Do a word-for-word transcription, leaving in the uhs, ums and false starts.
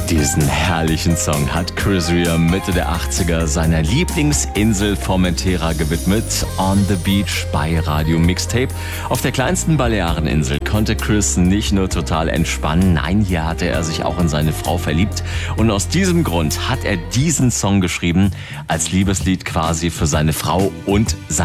Diesen herrlichen Song hat Chris Rea Mitte der achtziger seiner Lieblingsinsel Formentera gewidmet. On the Beach bei Radio Mixtape. Auf der kleinsten Baleareninsel konnte Chris nicht nur total entspannen, nein, hier hatte er sich auch in seine Frau verliebt. Und aus diesem Grund hat er diesen Song geschrieben, als Liebeslied quasi für seine Frau und seine